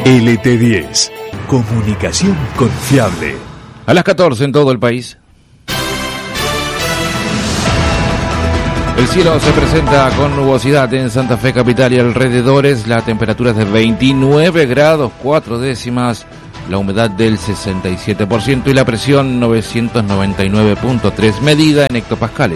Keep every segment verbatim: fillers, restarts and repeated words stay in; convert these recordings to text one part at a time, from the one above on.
L T diez. Comunicación confiable. A las catorce en todo el país. El cielo se presenta con nubosidad en Santa Fe capital y alrededores. La temperatura es de veintinueve grados cuatro décimas. La humedad del sesenta y siete por ciento y la presión novecientos noventa y nueve punto tres, medida en hectopascales.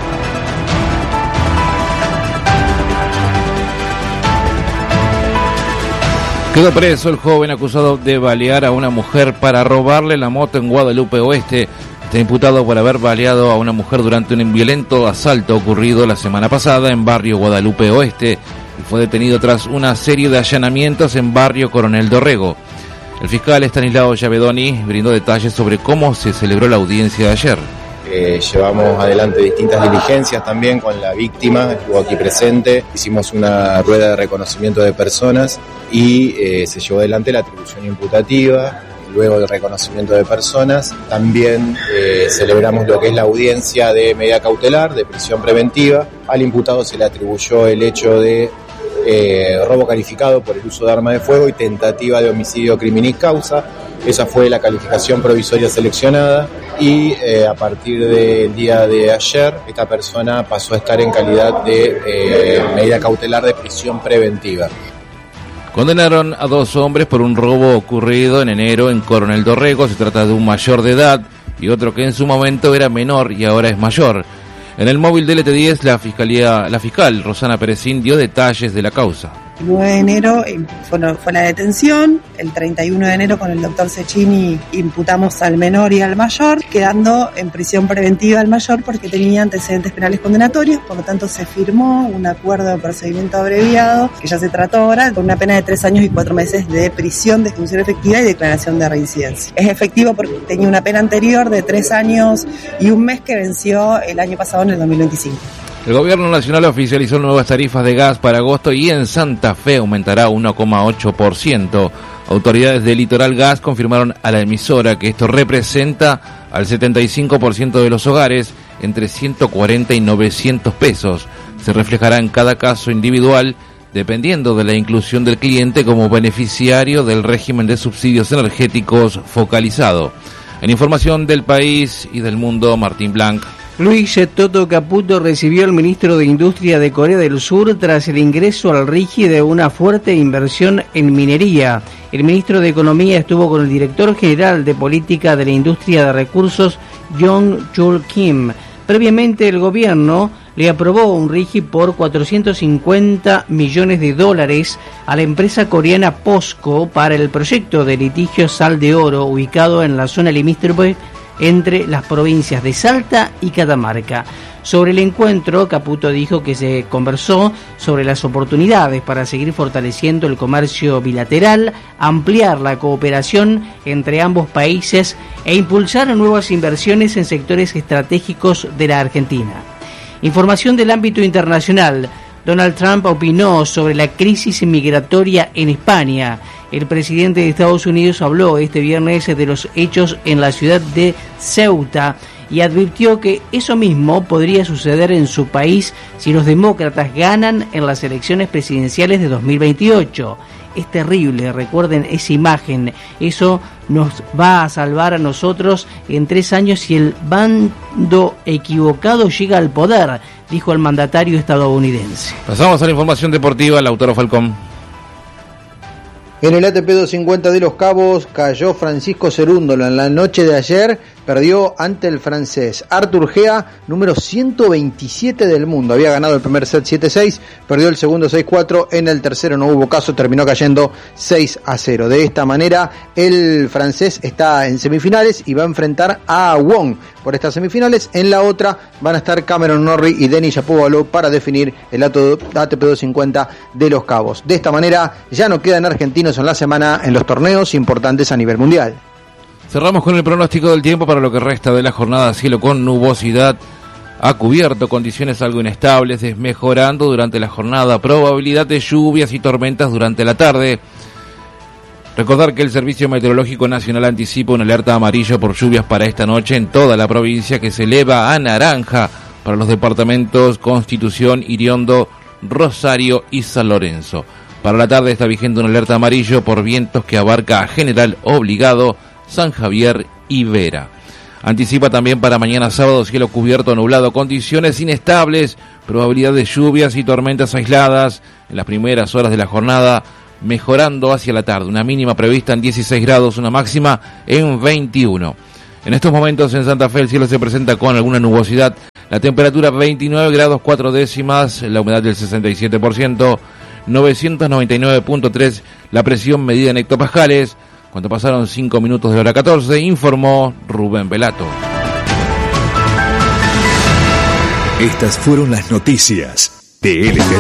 Quedó preso el joven acusado de balear a una mujer para robarle la moto en Guadalupe Oeste. Está imputado por haber baleado a una mujer durante un violento asalto ocurrido la semana pasada en barrio Guadalupe Oeste y fue detenido tras una serie de allanamientos en barrio Coronel Dorrego. El fiscal Estanislao Yavedoni brindó detalles sobre cómo se celebró la audiencia de ayer. Eh, llevamos adelante distintas diligencias también con la víctima, estuvo aquí presente, hicimos una rueda de reconocimiento de personas y eh, se llevó adelante la atribución imputativa. Luego del reconocimiento de personas, también eh, celebramos lo que es la audiencia de medida cautelar, de prisión preventiva. Al imputado se le atribuyó el hecho de eh, robo calificado por el uso de arma de fuego y tentativa de homicidio criminis causa. Esa fue la calificación provisoria seleccionada y eh, a partir del día de ayer esta persona pasó a estar en calidad de eh, medida cautelar de prisión preventiva. Condenaron a dos hombres por un robo ocurrido en enero en Coronel Dorrego. Se trata de un mayor de edad y otro que en su momento era menor y ahora es mayor. En el móvil de L T diez, la fiscalía, la fiscal Rosana Pérezín dio detalles de la causa. El nueve de enero fue, fue la detención, el treinta y uno de enero con el doctor Cecchini imputamos al menor y al mayor, quedando en prisión preventiva al mayor porque tenía antecedentes penales condenatorios, por lo tanto se firmó un acuerdo de procedimiento abreviado, que ya se trató ahora, con una pena de tres años y cuatro meses de prisión de ejecución efectiva y declaración de reincidencia. Es efectivo porque tenía una pena anterior de tres años y un mes que venció el año pasado en el dos mil veinticinco. El gobierno nacional oficializó nuevas tarifas de gas para agosto y en Santa Fe aumentará uno coma ocho por ciento. Autoridades de Litoral Gas confirmaron a la emisora que esto representa al setenta y cinco por ciento de los hogares entre ciento cuarenta y novecientos pesos. Se reflejará en cada caso individual dependiendo de la inclusión del cliente como beneficiario del régimen de subsidios energéticos focalizado. En información del país y del mundo, Martín Blanc. Luis Toto Caputo recibió al ministro de Industria de Corea del Sur tras el ingreso al R I G I de una fuerte inversión en minería. El ministro de Economía estuvo con el director general de Política de la Industria de Recursos, Jong Chul Kim. Previamente el gobierno le aprobó un R I G I por cuatrocientos cincuenta millones de dólares a la empresa coreana POSCO para el proyecto de litigio Sal de Oro ubicado en la zona limítrofe entre las provincias de Salta y Catamarca. Sobre el encuentro, Caputo dijo que se conversó sobre las oportunidades para seguir fortaleciendo el comercio bilateral, ampliar la cooperación entre ambos países e impulsar nuevas inversiones en sectores estratégicos de la Argentina. Información del ámbito internacional. Donald Trump opinó sobre la crisis migratoria en España. El presidente de Estados Unidos habló este viernes de los hechos en la ciudad de Ceuta y advirtió que eso mismo podría suceder en su país si los demócratas ganan en las elecciones presidenciales de dos mil veintiocho. Es terrible, recuerden esa imagen. Eso nos va a salvar a nosotros en tres años si el bando equivocado llega al poder, dijo el mandatario estadounidense. Pasamos a la información deportiva, Lautaro Falcón. En el A T P doscientos cincuenta de Los Cabos cayó Francisco Cerúndolo. En la noche de ayer perdió ante el francés Arthur Gea, número ciento veintisiete del mundo. Había ganado el primer set siete seis, perdió el segundo seis cuatro, en el tercero no hubo caso, terminó cayendo seis a cero. De esta manera el francés está en semifinales y va a enfrentar a Wong por estas semifinales. En la otra van a estar Cameron Norrie y Denis Shapovalov para definir el A T P doscientos cincuenta de Los Cabos. De esta manera ya no quedan argentinos en la semana en los torneos importantes a nivel mundial. Cerramos con el pronóstico del tiempo para lo que resta de la jornada. Cielo con nubosidad a cubierto, condiciones algo inestables, desmejorando durante la jornada, probabilidad de lluvias y tormentas durante la tarde. Recordar que el Servicio Meteorológico Nacional anticipa una alerta amarilla por lluvias para esta noche en toda la provincia, que se eleva a naranja para los departamentos Constitución, Iriondo, Rosario y San Lorenzo. Para la tarde está vigente una alerta amarillo por vientos que abarca a General Obligado, San Javier y Vera. Anticipa también para mañana sábado cielo cubierto nublado, condiciones inestables, probabilidad de lluvias y tormentas aisladas en las primeras horas de la jornada, mejorando hacia la tarde. Una mínima prevista en dieciséis grados, una máxima en veintiuno. En estos momentos en Santa Fe el cielo se presenta con alguna nubosidad. La temperatura veintinueve grados cuatro décimas, la humedad del sesenta y siete por ciento, novecientos noventa y nueve punto tres la presión medida en hectopascales. Cuando pasaron cinco minutos de la hora catorce, informó Rubén Velato. Estas fueron las noticias de L T.